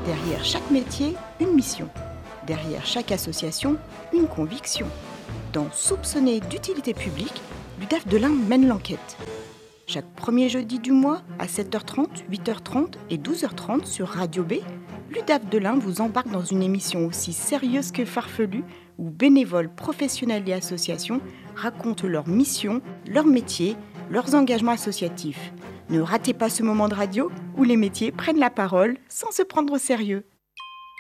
Derrière chaque métier, une mission. Derrière chaque association, une conviction. Dans Soupçonné d'utilité publique, l'UDAF de l'Ain mène l'enquête. Chaque premier jeudi du mois, à 7h30, 8h30 et 12h30 sur Radio B, l'UDAF de l'Ain vous embarque dans une émission aussi sérieuse que farfelue où bénévoles, professionnels et associations racontent leur mission, leur métier, leurs engagements associatifs. Ne ratez pas ce moment de radio où les métiers prennent la parole sans se prendre au sérieux.